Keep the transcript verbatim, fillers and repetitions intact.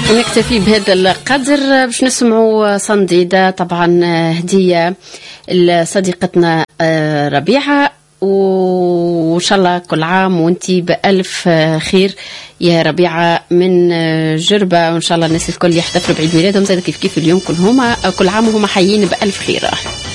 ونكتفي بهذا القدر باش نسمعوا صنديدة. طبعا هدية لصديقتنا ربيعة، وإن شاء الله كل عام وانتي بألف خير يا ربيعة من جربة، وإن شاء الله الناس الكل يحتفلوا بعيد ميلادهم زي كيف كيف اليوم كل هما كل عام وهم حيين بألف خير.